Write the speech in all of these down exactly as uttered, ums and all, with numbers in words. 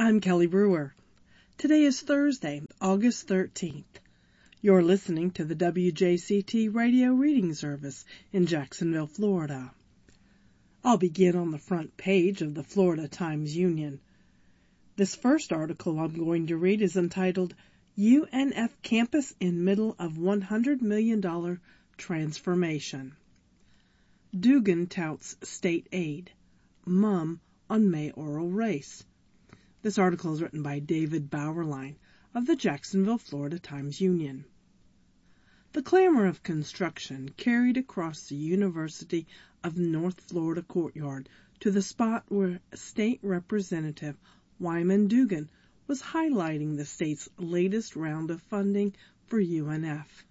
I'm Kelly Brewer. Today is Thursday, August thirteenth. You're listening to the W J C T Radio Reading Service in Jacksonville, Florida. I'll begin on the front page of the Florida Times-Union. This first article I'm going to read is entitled, U N F Campus in Middle of one hundred million dollars Transformation. Dugan touts state aid. Mum on mayoral race. This article is written by David Bauerlein of the Jacksonville, Florida Times-Union. The clamor of construction carried across the University of North Florida courtyard to the spot where State Representative Wyman Dugan was highlighting the state's latest round of funding for U N F.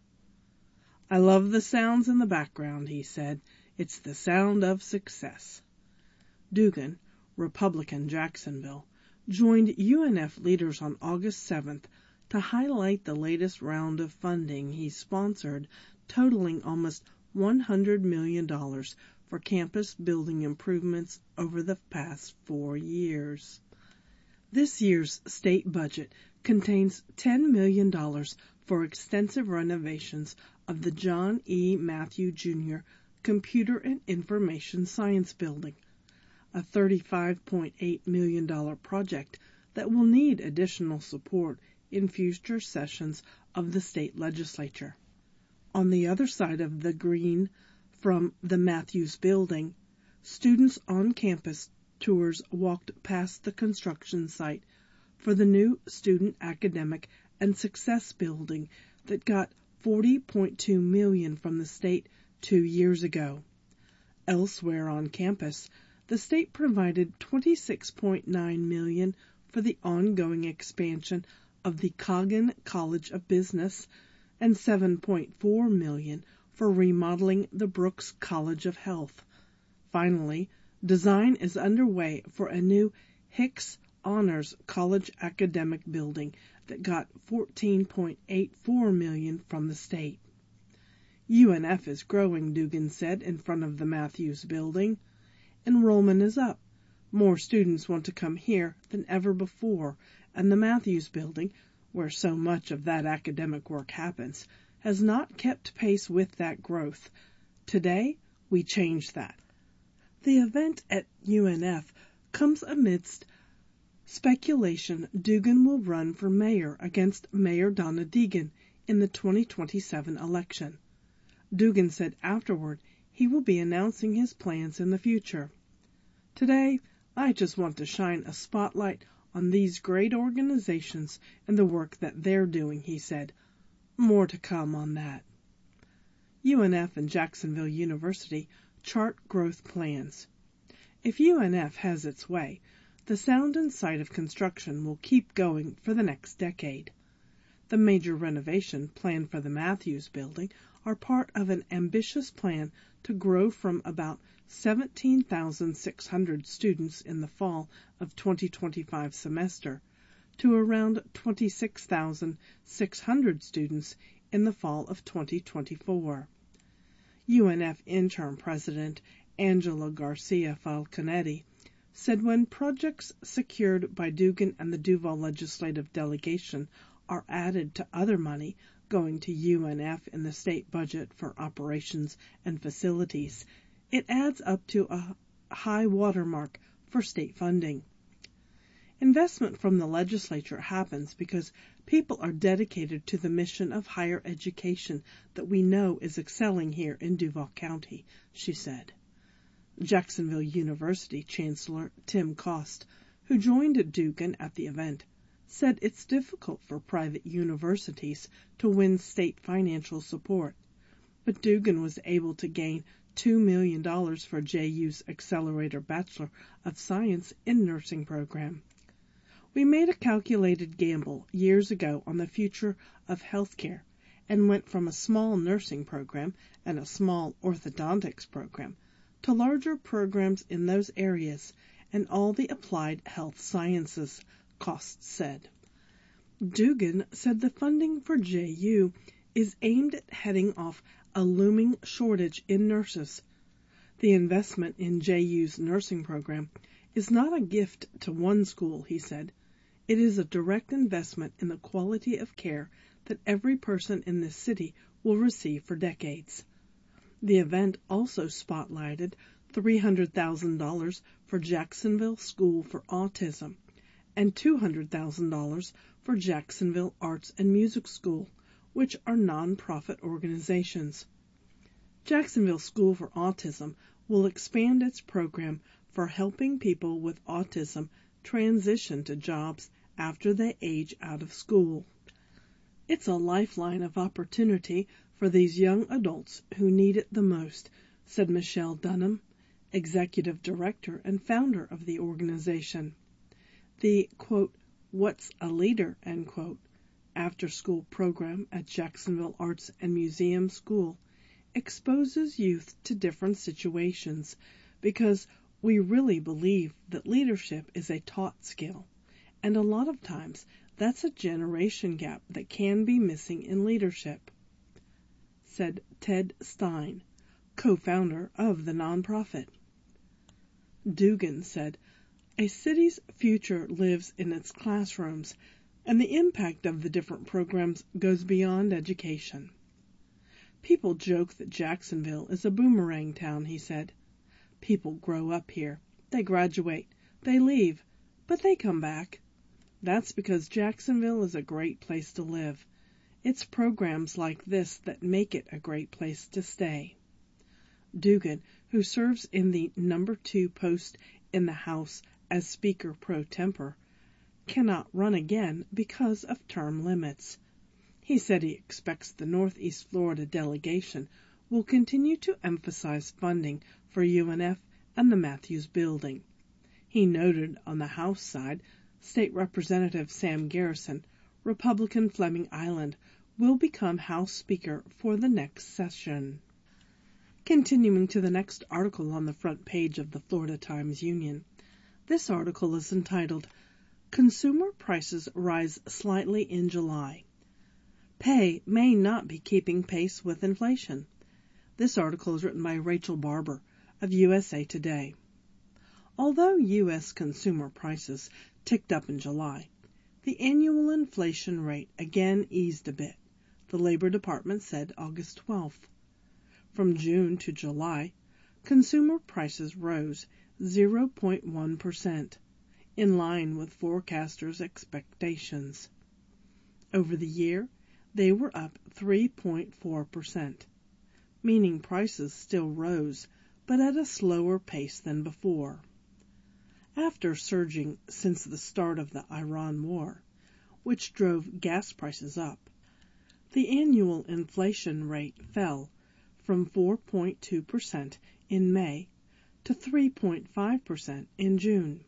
"I love the sounds in the background," he said. "It's the sound of success." Dugan, Republican Jacksonville, joined U N F leaders on August seventh to highlight the latest round of funding he sponsored, totaling almost one hundred million dollars for campus building improvements over the past four years. This year's state budget contains ten million dollars for extensive renovations of the John E. Matthew Junior Computer and Information Science Building, a thirty-five point eight million dollars project that will need additional support in future sessions of the state legislature. On the other side of the green from the Matthews Building, students on campus tours walked past the construction site for the new Student Academic and Success Building that got forty point two million dollars from the state two years ago. Elsewhere on campus, the state provided twenty-six point nine million dollars for the ongoing expansion of the Coggin College of Business and seven point four million dollars for remodeling the Brooks College of Health. Finally, design is underway for a new Hicks Honors College academic building that got fourteen point eight four million dollars from the state. U N F is growing, Dugan said in front of the Matthews Building. Enrollment is up. More students want to come here than ever before, and the Matthews Building, where so much of that academic work happens, has not kept pace with that growth. Today, we change that. The event at U N F comes amidst speculation Dugan will run for mayor against Mayor Donna Deegan in the twenty twenty-seven election. Dugan said afterward he will be announcing his plans in the future. "Today, I just want to shine a spotlight on these great organizations and the work that they're doing," he said. More to come on that. U N F and Jacksonville University chart growth plans. If U N F has its way, the sound and sight of construction will keep going for the next decade. The major renovation planned for the Matthews Building are part of an ambitious plan to grow from about seventeen thousand six hundred students in the fall of twenty twenty-five semester to around twenty-six thousand six hundred students in the fall of twenty twenty-four. U N F interim president Angela Garcia Falconetti said when projects secured by Dugan and the Duval legislative delegation are added to other money going to U N F in the state budget for operations and facilities, it adds up to a high watermark for state funding. Investment from the legislature happens because people are dedicated to the mission of higher education that we know is excelling here in Duval County, she said. Jacksonville University Chancellor Tim Cost, who joined Dugan at the event, said it's difficult for private universities to win state financial support, but Dugan was able to gain two million dollars for J U's Accelerator Bachelor of Science in Nursing program. "We made a calculated gamble years ago on the future of healthcare and went from a small nursing program and a small orthodontics program to larger programs in those areas and all the applied health sciences," Cost said. Dugan said the funding for J U is aimed at heading off a looming shortage in nurses. The investment in J U's nursing program is not a gift to one school, he said. It is a direct investment in the quality of care that every person in this city will receive for decades. The event also spotlighted three hundred thousand dollars for Jacksonville School for Autism and two hundred thousand dollars for Jacksonville Arts and Music School, which are nonprofit organizations. Jacksonville School for Autism will expand its program for helping people with autism transition to jobs after they age out of school. It's a lifeline of opportunity for these young adults who need it the most, said Michelle Dunham, executive director and founder of the organization. The, quote, What's a Leader, end quote, after-school program at Jacksonville Arts and Museum School exposes youth to different situations because we really believe that leadership is a taught skill, and a lot of times that's a generation gap that can be missing in leadership, said Ted Stein, co-founder of the nonprofit. Dugan said, A city's future lives in its classrooms, and the impact of the different programs goes beyond education. People joke that Jacksonville is a boomerang town, he said. People grow up here, they graduate, they leave, but they come back. That's because Jacksonville is a great place to live. It's programs like this that make it a great place to stay. Dugan, who serves in the number two post in the House as Speaker pro tempore, cannot run again because of term limits. He said he expects the Northeast Florida delegation will continue to emphasize funding for U N F and the Matthews Building. He noted on the House side, State Representative Sam Garrison, Republican Fleming Island, will become House Speaker for the next session. Continuing to the next article on the front page of the Florida Times-Union, this article is entitled, Consumer Prices Rise Slightly in July. Pay may not be keeping pace with inflation. This article is written by Rachel Barber of U S A Today. Although U S consumer prices ticked up in July, the annual inflation rate again eased a bit, the Labor Department said August twelfth. From June to July, consumer prices rose zero point one percent, in line with forecasters' expectations. Over the year, they were up three point four percent, meaning prices still rose, but at a slower pace than before. After surging since the start of the Iran war, which drove gas prices up, the annual inflation rate fell from four point two percent in May to three point five percent in June.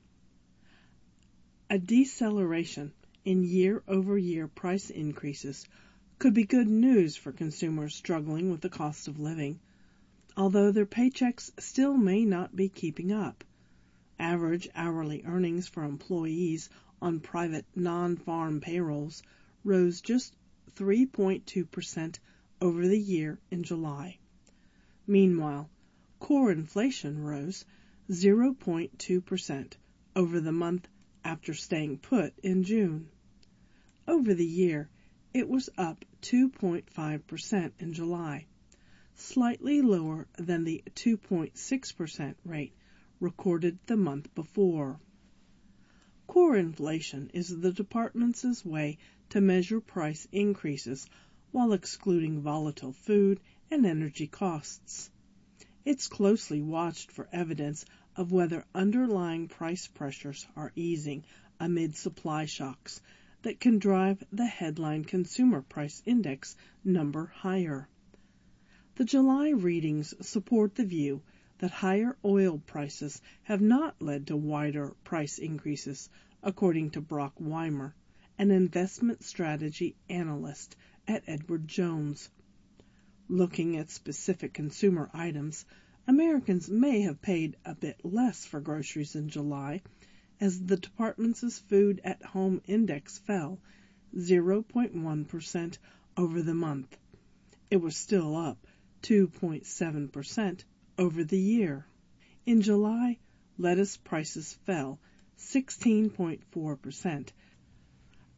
A deceleration in year-over-year price increases could be good news for consumers struggling with the cost of living, although their paychecks still may not be keeping up. Average hourly earnings for employees on private non-farm payrolls rose just three point two percent over the year in July. Meanwhile, core inflation rose zero point two percent over the month after staying put in June. Over the year, it was up two point five percent in July, slightly lower than the two point six percent rate recorded the month before. Core inflation is the department's way to measure price increases while excluding volatile food and energy costs. It's closely watched for evidence of whether underlying price pressures are easing amid supply shocks that can drive the headline Consumer Price Index number higher. The July readings support the view that higher oil prices have not led to wider price increases, according to Brock Weimer, an investment strategy analyst at Edward Jones. Looking at specific consumer items, Americans may have paid a bit less for groceries in July, as the department's food at home index fell zero point one percent over the month. It was still up two point seven percent over the year. In July, lettuce prices fell sixteen point four percent,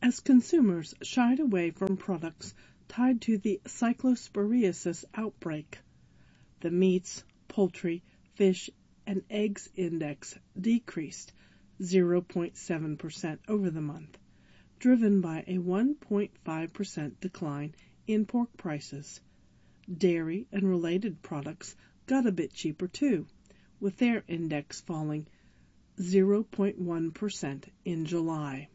as consumers shied away from products tied to the cyclosporiasis outbreak. The meats, poultry, fish, and eggs index decreased zero point seven percent over the month, driven by a one point five percent decline in pork prices. Dairy and related products got a bit cheaper too, with their index falling zero point one percent in July.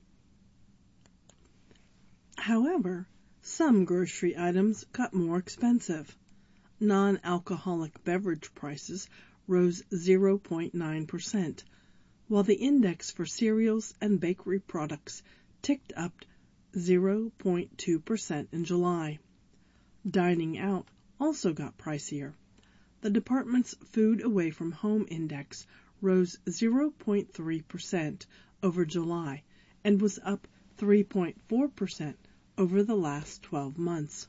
However, some grocery items got more expensive. Non-alcoholic beverage prices rose zero point nine percent, while the index for cereals and bakery products ticked up zero point two percent in July. Dining out also got pricier. The department's Food Away from Home index rose zero point three percent over July and was up three point four percent over the last twelve months.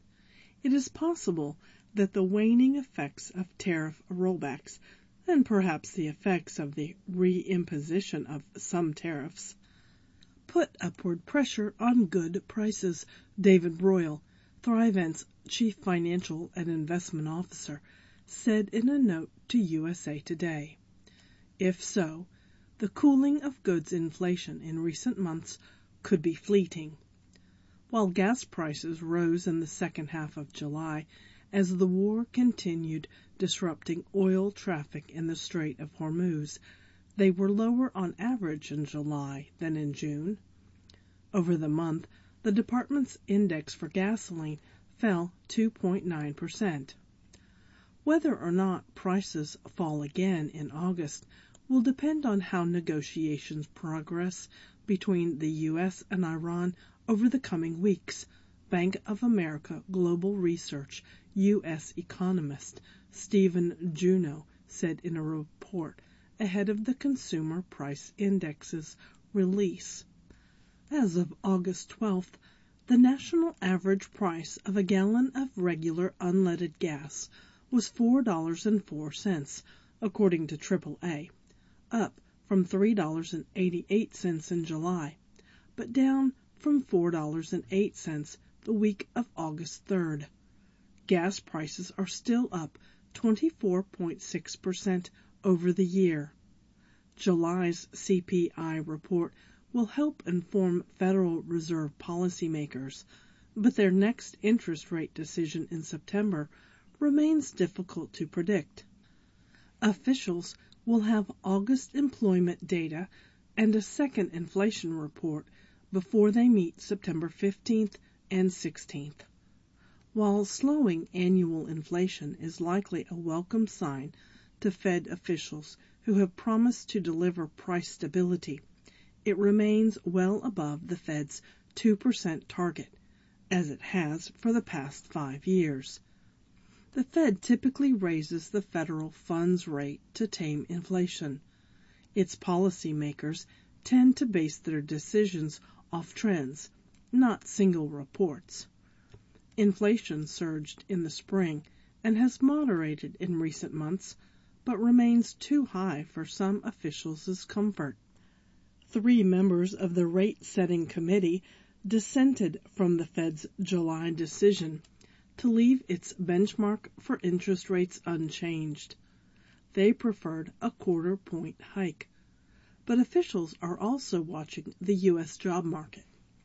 It is possible that the waning effects of tariff rollbacks, and perhaps the effects of the reimposition of some tariffs, put upward pressure on good prices. David Broyle, Thrivent's Chief Financial and Investment Officer, said in a note to U S A Today. If so, the cooling of goods inflation in recent months could be fleeting. While gas prices rose in the second half of July as the war continued disrupting oil traffic in the Strait of Hormuz, they were lower on average in July than in June. Over the month, the department's index for gasoline fell two point nine percent. Whether or not prices fall again in August will depend on how negotiations progress between the U S and Iran over the coming weeks, Bank of America Global Research U S economist Stephen Juneau said in a report ahead of the Consumer Price Index's release. As of August twelfth, the national average price of a gallon of regular unleaded gas was four dollars and four cents, according to triple A, up from three dollars and eighty-eight cents in July, but down from four dollars and eight cents the week of August third. Gas prices are still up twenty-four point six percent over the year. July's C P I report will help inform Federal Reserve policymakers, but their next interest rate decision in September remains difficult to predict. Officials will have August employment data and a second inflation report before they meet September fifteenth and sixteenth. While slowing annual inflation is likely a welcome sign to Fed officials who have promised to deliver price stability, it remains well above the Fed's two percent target, as it has for the past five years. The Fed typically raises the federal funds rate to tame inflation. Its policymakers tend to base their decisions off trends, not single reports. Inflation surged in the spring and has moderated in recent months, but remains too high for some officials' comfort. Three members of the rate-setting committee dissented from the Fed's July decision to leave its benchmark for interest rates unchanged. They preferred a quarter point hike, but officials are also watching the U S job market.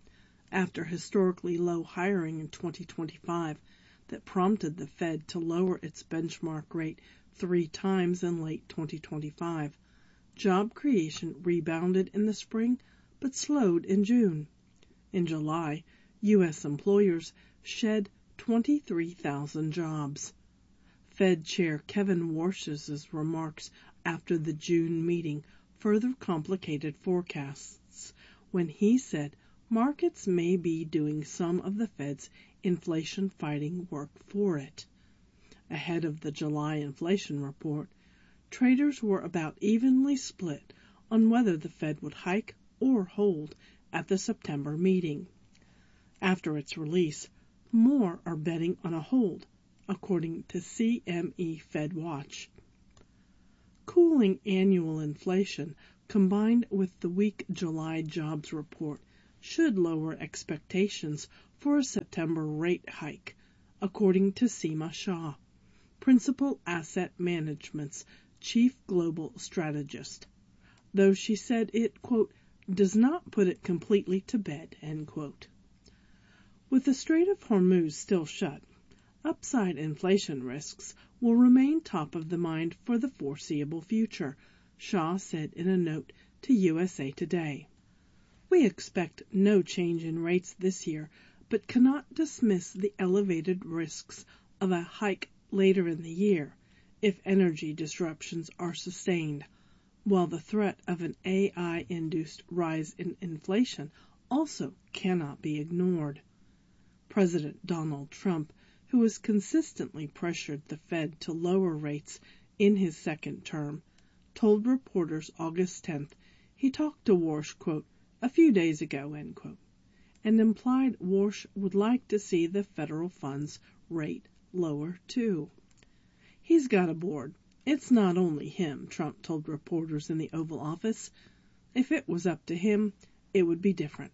After historically low hiring in twenty twenty-five that prompted the Fed to lower its benchmark rate three times in late twenty twenty-five, job creation rebounded in the spring but slowed in June. In July, U S employers shed twenty-three thousand jobs. Fed Chair Kevin Warsh's remarks after the June meeting further complicated forecasts when he said markets may be doing some of the Fed's inflation-fighting work for it. Ahead of the July inflation report, traders were about evenly split on whether the Fed would hike or hold at the September meeting. After its release, more are betting on a hold, according to C M E FedWatch. Cooling annual inflation combined with the weak July jobs report should lower expectations for a September rate hike, according to Seema Shah, Principal Asset Management's chief global strategist, though she said it, quote, does not put it completely to bed, end quote. With the Strait of Hormuz still shut, upside inflation risks will remain top of the mind for the foreseeable future, Shah said in a note to U S A Today. We expect no change in rates this year, but cannot dismiss the elevated risks of a hike later in the year if energy disruptions are sustained, while the threat of an A I-induced rise in inflation also cannot be ignored. President Donald Trump, who has consistently pressured the Fed to lower rates in his second term, told reporters August tenth he talked to Warsh, quote, a few days ago, end quote, and implied Warsh would like to see the federal funds rate lower too. He's got a board. It's not only him, Trump told reporters in the Oval Office. If it was up to him, it would be different.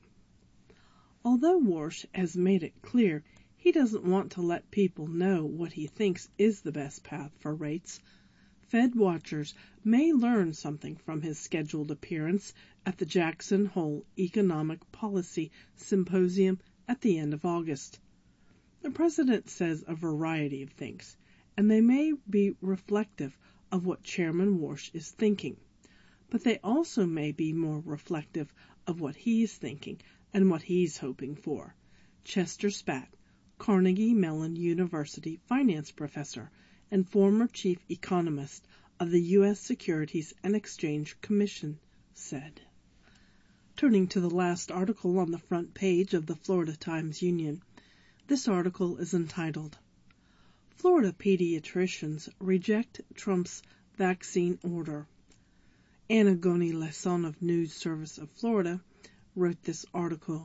Although Warsh has made it clear he doesn't want to let people know what he thinks is the best path for rates, Fed watchers may learn something from his scheduled appearance at the Jackson Hole Economic Policy Symposium at the end of August. The president says a variety of things, and they may be reflective of what Chairman Warsh is thinking, but they also may be more reflective of what he's thinking and what he's hoping for. Chester Spatt, Carnegie Mellon University finance professor and former chief economist of the U S Securities and Exchange Commission, said. Turning to the last article on the front page of the Florida Times-Union, this article is entitled, Florida Pediatricians Reject Trump's Vaccine Order. Anna Goni-Lesson of News Service of Florida wrote this article.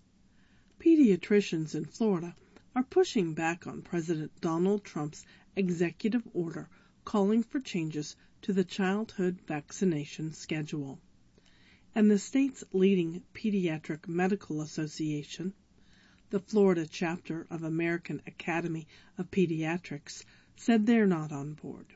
Pediatricians in Florida are pushing back on President Donald Trump's executive order calling for changes to the childhood vaccination schedule. And the state's leading pediatric medical association, the Florida chapter of American Academy of Pediatrics, said they're not on board.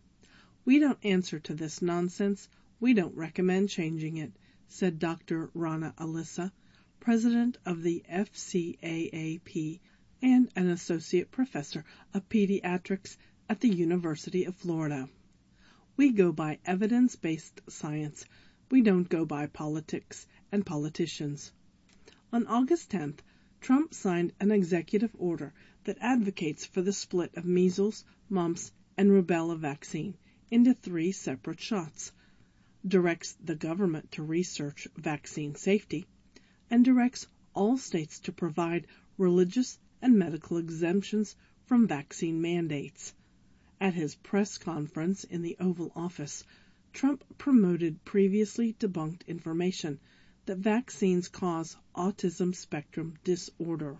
We don't answer to this nonsense. We don't recommend changing it, said Doctor Rana Alyssa, president of the F C A A P and an associate professor of pediatrics at the University of Florida. We go by evidence-based science. We don't go by politics and politicians. On August tenth, Trump signed an executive order that advocates for the split of measles, mumps, and rubella vaccine into three separate shots, directs the government to research vaccine safety, and directs all states to provide religious and medical exemptions from vaccine mandates. At his press conference in the Oval Office, Trump promoted previously debunked information that vaccines cause autism spectrum disorder.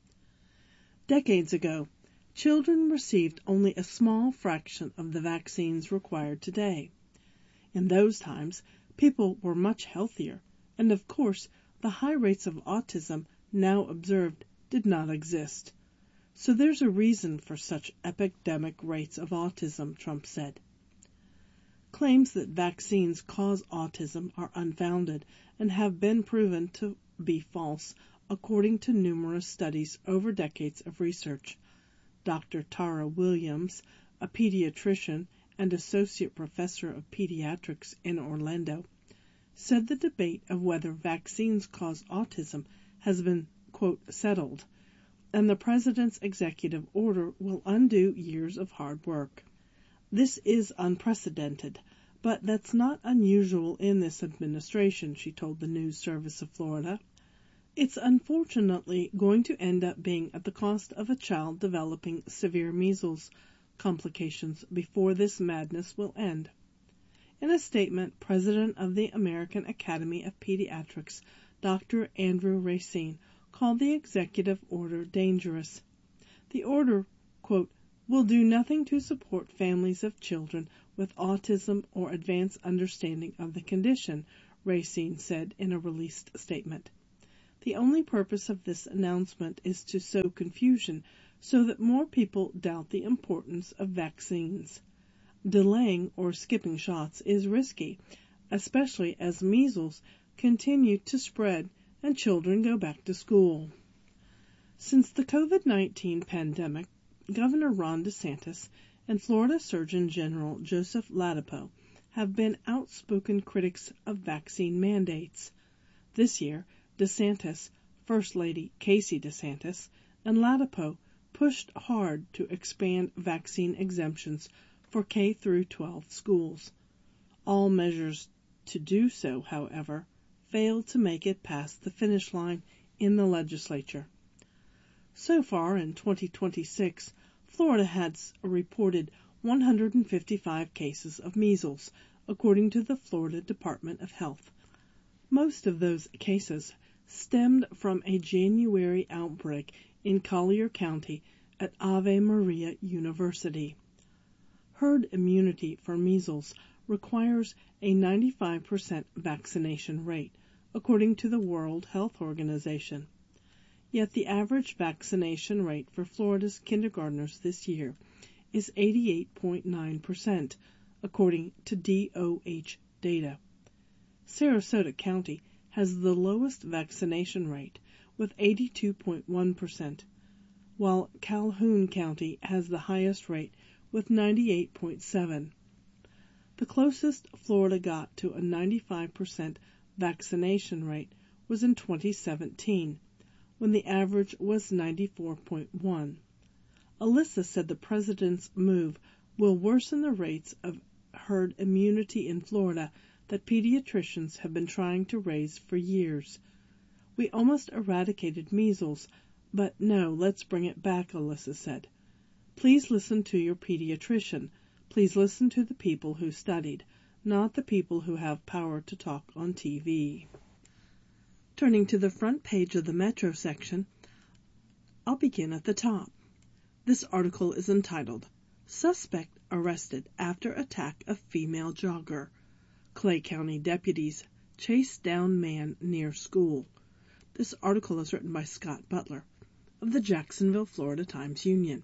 Decades ago, children received only a small fraction of the vaccines required today. In those times, people were much healthier, and of course, the high rates of autism now observed did not exist. So there's a reason for such epidemic rates of autism, Trump said. Claims that vaccines cause autism are unfounded and have been proven to be false, according to numerous studies over decades of research. Doctor Tara Williams, a pediatrician and associate professor of pediatrics in Orlando, said the debate of whether vaccines cause autism has been, quote, settled, and the president's executive order will undo years of hard work. This is unprecedented, but that's not unusual in this administration, she told the News Service of Florida. It's unfortunately going to end up being at the cost of a child developing severe measles complications before this madness will end. In a statement, President of the American Academy of Pediatrics, Doctor Andrew Racine, called the executive order dangerous. The order, quote, will do nothing to support families of children with autism or advanced understanding of the condition, Racine said in a released statement. The only purpose of this announcement is to sow confusion so that more people doubt the importance of vaccines. Delaying or skipping shots is risky, especially as measles continue to spread and children go back to school. Since the COVID nineteen pandemic, Governor Ron DeSantis and Florida Surgeon General Joseph Ladapo have been outspoken critics of vaccine mandates. This year, DeSantis, First Lady Casey DeSantis, and Ladapo pushed hard to expand vaccine exemptions for K through twelve schools. All measures to do so, however, failed to make it past the finish line in the legislature. So far in twenty twenty-six, Florida has reported one hundred fifty-five cases of measles, according to the Florida Department of Health. Most of those cases stemmed from a January outbreak in Collier County at Ave Maria University. Herd immunity for measles requires a ninety-five percent vaccination rate, according to the World Health Organization. Yet the average vaccination rate for Florida's kindergartners this year is eighty-eight point nine percent, according to D O H data. Sarasota County has the lowest vaccination rate, with eighty-two point one percent, while Calhoun County has the highest rate, with ninety-eight point seven percent. The closest Florida got to a ninety-five percent vaccination rate was in twenty seventeen, when the average was ninety-four point one. Alyssa said the president's move will worsen the rates of herd immunity in Florida that pediatricians have been trying to raise for years. We almost eradicated measles, but no, let's bring it back, Alyssa said. Please listen to your pediatrician. Please listen to the people who studied, not the people who have power to talk on T V. Turning to the front page of the Metro section, I'll begin at the top. This article is entitled, Suspect Arrested After Attack of Female Jogger. Clay County Deputies Chase Down Man Near School. This article is written by Scott Butler of the Jacksonville, Florida Times-Union.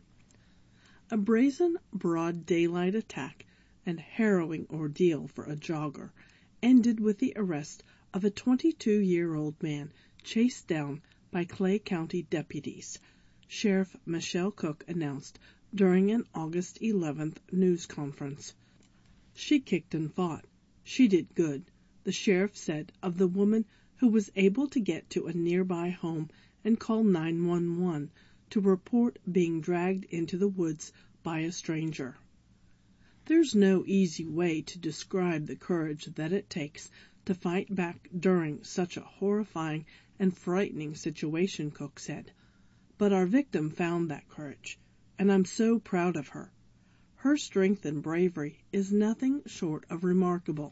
A brazen, broad daylight attack and harrowing ordeal for a jogger ended with the arrest of a twenty-two-year-old man chased down by Clay County deputies, Sheriff Michelle Cook announced during an August eleventh news conference. She kicked and fought. She did good, the sheriff said of the woman who was able to get to a nearby home and call nine one one to report being dragged into the woods by a stranger. There's no easy way to describe the courage that it takes to fight back during such a horrifying and frightening situation, Cook said. But our victim found that courage, and I'm so proud of her. Her strength and bravery is nothing short of remarkable.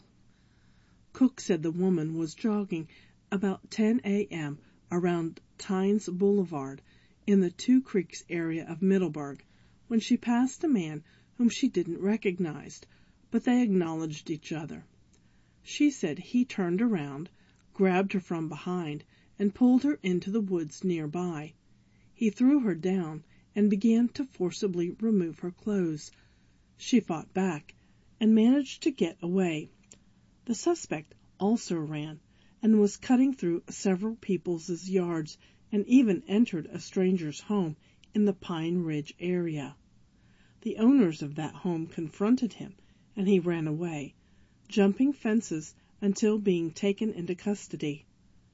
Cook said the woman was jogging about ten a.m. around Tynes Boulevard in the Two Creeks area of Middleburg when she passed a man whom she didn't recognize, but they acknowledged each other. She said he turned around, grabbed her from behind, and pulled her into the woods nearby. He threw her down and began to forcibly remove her clothes. She fought back and managed to get away. The suspect also ran and was cutting through several people's yards and even entered a stranger's home in the Pine Ridge area. The owners of that home confronted him, and he ran away, jumping fences until being taken into custody.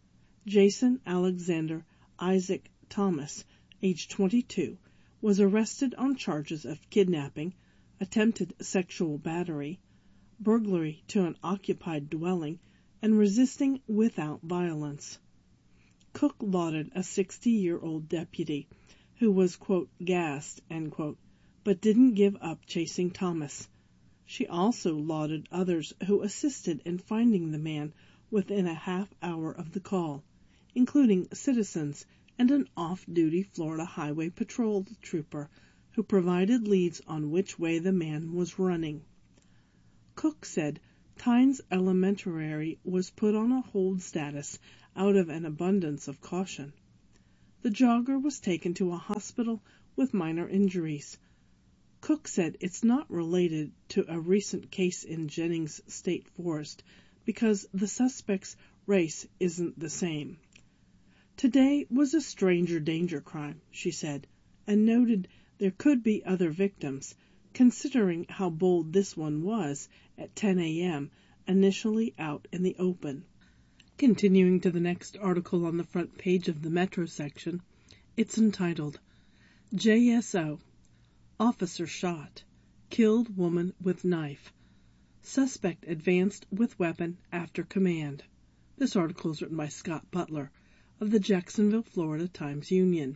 Jason Alexander Isaac Thomas, age twenty-two, was arrested on charges of kidnapping, attempted sexual battery, burglary to an occupied dwelling, and resisting without violence. Cook lauded a sixty-year-old deputy who was, quote, gassed, end quote, but didn't give up chasing Thomas. She also lauded others who assisted in finding the man within a half hour of the call, including citizens and an off-duty Florida Highway Patrol trooper who provided leads on which way the man was running. Cook said Tynes Elementary was put on a hold status out of an abundance of caution. The jogger was taken to a hospital with minor injuries. Cook said it's not related to a recent case in Jennings State Forest because the suspect's race isn't the same. Today was a stranger danger crime, she said, and noted there could be other victims, considering how bold this one was at ten a.m., initially out in the open. Continuing to the next article on the front page of the Metro section, it's entitled, J S O, Officer Shot, Killed Woman with Knife. Suspect advanced with weapon after command. This article is written by Scott Butler of the Jacksonville, Florida Times-Union.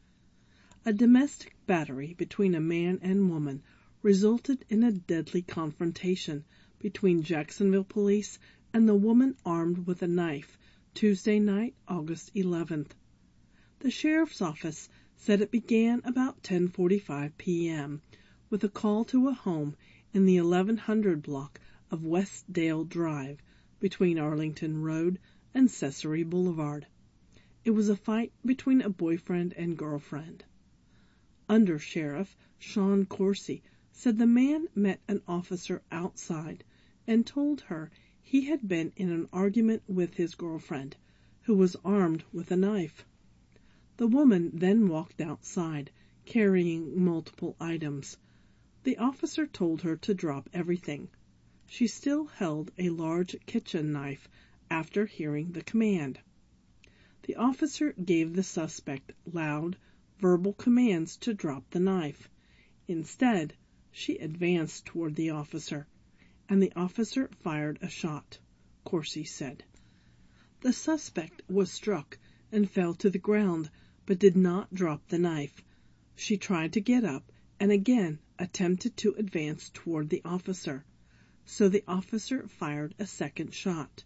A domestic battery between a man and woman resulted in a deadly confrontation between Jacksonville police and the woman armed with a knife Tuesday night, August eleventh. The sheriff's office said it began about ten forty-five p.m. with a call to a home in the eleven hundred block of Westdale Drive between Arlington Road and Cesare Boulevard. It was a fight between a boyfriend and girlfriend. Under Sheriff Sean Coursey said the man met an officer outside and told her he had been in an argument with his girlfriend, who was armed with a knife. The woman then walked outside, carrying multiple items. The officer told her to drop everything. She still held a large kitchen knife after hearing the command. The officer gave the suspect loud, verbal commands to drop the knife. Instead, she advanced toward the officer, and the officer fired a shot, Coursey said. The suspect was struck and fell to the ground, but did not drop the knife. She tried to get up and again attempted to advance toward the officer, so the officer fired a second shot.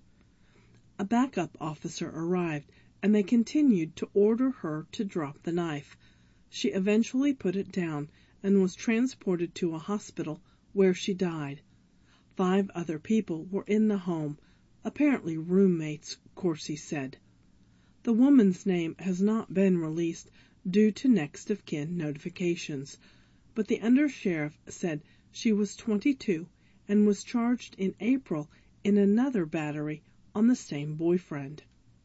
A backup officer arrived, and they continued to order her to drop the knife. She eventually put it down and was transported to a hospital where she died. Five other people were in the home, apparently roommates, Coursey said. The woman's name has not been released due to next of kin notifications, but the undersheriff said she was twenty-two and was charged in April in another battery on the same boyfriend.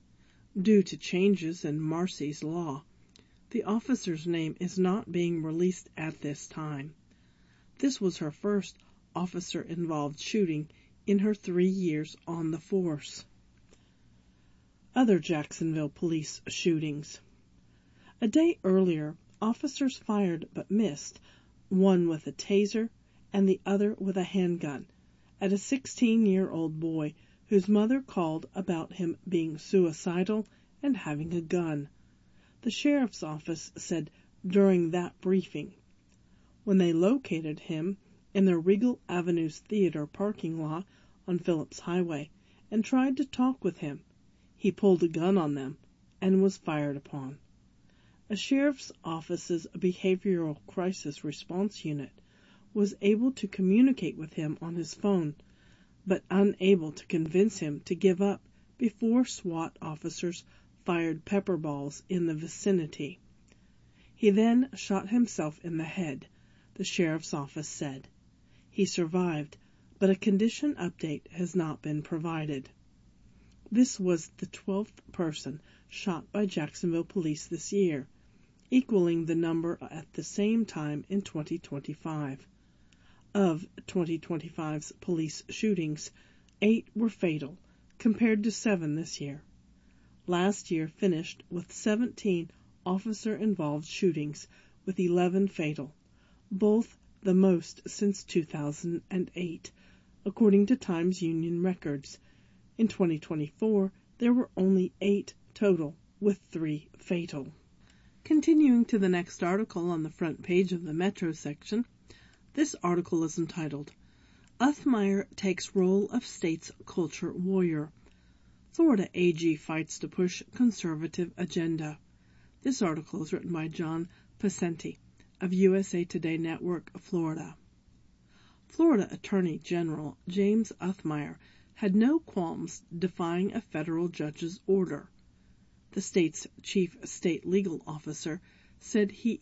Due to changes in Marcy's law, the officer's name is not being released at this time. This was her first officer-involved shooting in her three years on the force. Other Jacksonville police shootings. A day earlier, officers fired but missed, one with a taser and the other with a handgun, at a sixteen-year-old boy whose mother called about him being suicidal and having a gun. The sheriff's office said during that briefing. When they located him in the Regal Avenues Theater parking lot on Phillips Highway and tried to talk with him, he pulled a gun on them and was fired upon. A sheriff's office's behavioral crisis response unit was able to communicate with him on his phone, but unable to convince him to give up before SWAT officers fired pepper balls in the vicinity. He then shot himself in the head, the sheriff's office said. He survived, but a condition update has not been provided. This was the twelfth person shot by Jacksonville police this year, equaling the number at the same time in twenty twenty-five. Of twenty twenty-five's police shootings, eight were fatal, compared to seven this year. Last year finished with seventeen officer-involved shootings, with eleven fatal, both the most since two thousand eight, according to Times-Union records. In twenty twenty-four, there were only eight total, with three fatal. Continuing to the next article on the front page of the Metro section, this article is entitled, Uthmeyer Takes Role of State's Culture Warrior. Florida A G Fights to Push Conservative Agenda. This article is written by John Pacenti of U S A Today Network, Florida. Florida Attorney General James Uthmire had no qualms defying a federal judge's order. The state's chief state legal officer said he